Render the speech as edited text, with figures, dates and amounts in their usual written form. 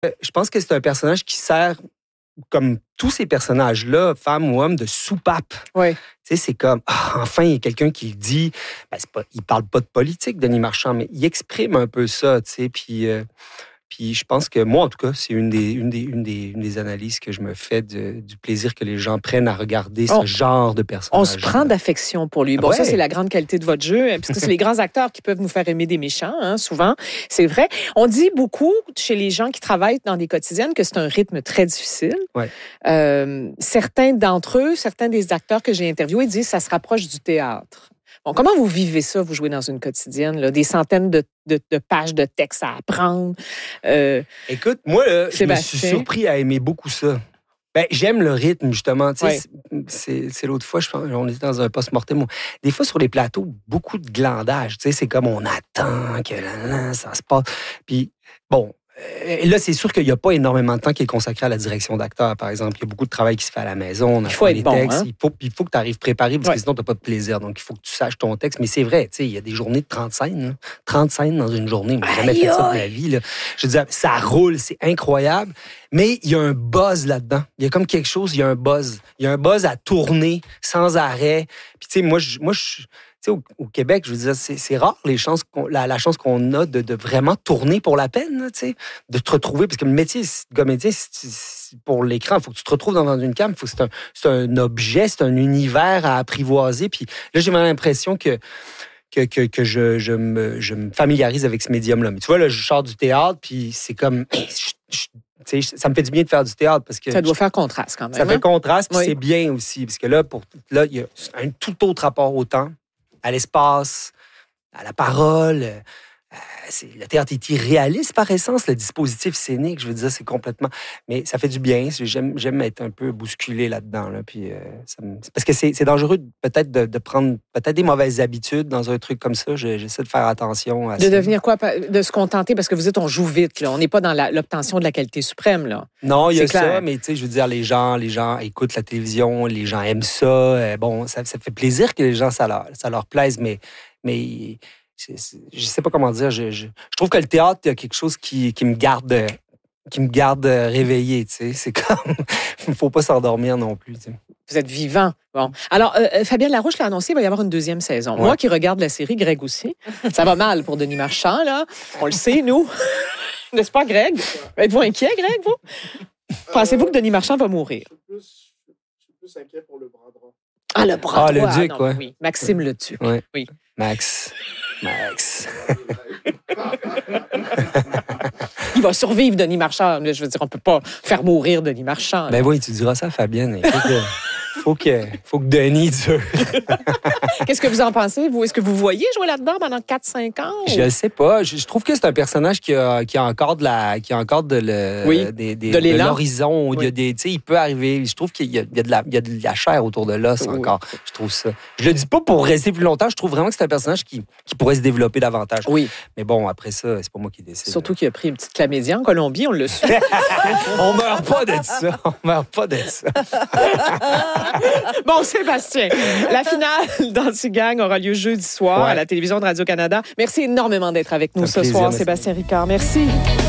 Je pense que c'est un personnage qui sert, comme tous ces personnages-là, femmes ou hommes, de soupape. Oui. Tu sais, c'est comme, enfin, il y a quelqu'un qui le dit. Ben, il parle pas de politique, Denis Marchand, mais il exprime un peu ça, tu sais. Puis je pense que moi, en tout cas, c'est une des analyses que je me fais du plaisir que les gens prennent à regarder ce genre de personnage. On se prend d'affection pour lui. Bon, ça, c'est la grande qualité de votre jeu, parce que c'est les grands acteurs qui peuvent nous faire aimer des méchants, hein, souvent. C'est vrai. On dit beaucoup, chez les gens qui travaillent dans des quotidiennes, que c'est un rythme très difficile. Ouais. Certains d'entre eux, certains des acteurs que j'ai interviewés disent que ça se rapproche du théâtre. Bon, comment vous vivez ça, vous jouez dans une quotidienne, là, des centaines de pages de texte à apprendre? Écoute, moi, je me suis surpris à aimer beaucoup ça. Ben, j'aime le rythme, justement. Tu sais, c'est l'autre fois, on était dans un post-mortem. Des fois, sur les plateaux, beaucoup de glandage. Tu sais, c'est comme on attend que ça se passe. Puis, bon, là, c'est sûr qu'il n'y a pas énormément de temps qui est consacré à la direction d'acteur, par exemple. Il y a beaucoup de travail qui se fait à la maison. Il faut être bon, textes. Hein? Il faut que tu arrives préparé, parce que sinon, tu n'as pas de plaisir. Donc, il faut que tu saches ton texte. Mais c'est vrai, tu sais, il y a des journées de 30 scènes. Là. 30 scènes dans une journée. Moi, j'ai jamais fait ça de ma vie. Là. Je veux dire, ça roule, c'est incroyable. Mais il y a un buzz là-dedans. Il y a comme quelque chose, il y a un buzz. Il y a un buzz à tourner sans arrêt. Puis, tu sais, moi, tu sais, au Québec, je veux dire, c'est rare la chance qu'on a de vraiment tourner pour la peine, là, tu sais, de te retrouver. Parce que le métier de comédien, pour l'écran, il faut que tu te retrouves devant une cam. C'est un objet, c'est un univers à apprivoiser. Puis là, j'ai vraiment l'impression que je me familiarise avec ce médium-là. Mais tu vois, là, je sors du théâtre, puis c'est comme... ça me fait du bien de faire du théâtre parce que... Ça doit faire contraste quand même. Ça fait contraste, puis c'est bien aussi. Parce que là, il y a un tout autre rapport au temps, à l'espace, à la parole. Le théâtre est irréaliste par essence, le dispositif scénique, je veux dire, c'est complètement... Mais ça fait du bien, j'aime être un peu bousculé là-dedans. Là, puis, parce que c'est dangereux peut-être de prendre peut-être des mauvaises habitudes dans un truc comme ça. J'essaie de faire attention à ça. De devenir quoi? De se contenter, parce que vous dites on joue vite, là. On n'est pas dans l'obtention de la qualité suprême. Là. Non, il y a ça, mais tu sais, je veux dire, les gens écoutent la télévision, les gens aiment ça. Bon, ça fait plaisir que les gens, ça leur plaise, mais je sais pas comment dire. Je trouve que le théâtre, il y a quelque chose qui me garde réveillé. Tu sais, c'est comme, il faut pas s'endormir non plus. Tu sais. Vous êtes vivant. Bon. Alors, Fabienne Larouche l'a annoncé, il va y avoir une deuxième saison. Ouais. Moi qui regarde la série, Greg aussi. Ça va mal pour Denis Marchand, là. On le sait, nous. N'est-ce pas, Greg? Êtes-vous inquiet, Greg, vous? Pensez-vous que Denis Marchand va mourir? Je suis plus inquiet pour le bras droit. Ah, le bras droit. Le Duc, non, oui. Maxime le Duc. Ouais. Oui. Max. Il va survivre, Denis Marchand. Je veux dire, on ne peut pas faire mourir Denis Marchand. Ben oui, tu diras ça à Fabienne. Il faut que Denis dure. Qu'est-ce que vous en pensez, vous? Est-ce que vous voyez jouer là-dedans pendant 4-5 ans? Je ne sais pas. Je trouve que c'est un personnage qui a encore de l'horizon. Oui. Il peut arriver. Je trouve qu'il y a de la chair autour de l'os encore. Je trouve ça. Je le dis pas pour rester plus longtemps. Je trouve vraiment que c'est un personnage qui pourrait se développer davantage. Oui. Mais bon, après ça, c'est pas moi qui décide. Surtout qu'il a pris une petite chlamydia en Colombie, on le su. On meurt pas de ça. Bon, Sébastien, la finale d'Anti-Gang aura lieu jeudi soir à la télévision de Radio-Canada. Merci énormément d'être avec nous ce soir, Sébastien Ricard. Merci.